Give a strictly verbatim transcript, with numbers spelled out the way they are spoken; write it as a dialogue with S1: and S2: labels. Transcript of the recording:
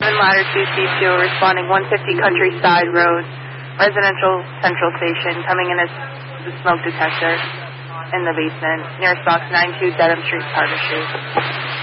S1: seven Ladder two C two responding one fifty Countryside Road, Residential Central Station, coming in as the smoke detector in the basement, near stocks nine two Dedham Street, Carter Street.